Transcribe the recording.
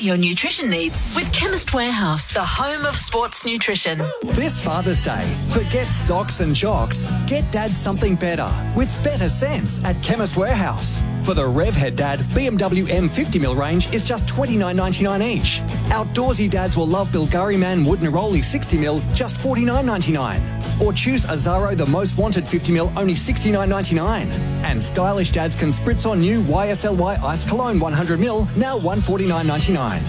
your nutrition needs with Chemist Warehouse, the home of sports nutrition. This Father's Day, forget socks and jocks. Get Dad something better with better sense at Chemist Warehouse. For the Revhead Dad, BMW M50mm range is just $29.99 each. Outdoorsy dads will love Bilgari Man Wood Neroli 60mm, just $49.99. Or choose Azaro the Most Wanted 50mm, only $69.99. And stylish dads can spritz on new YSLY Ice Cologne 100ml, now $149.99.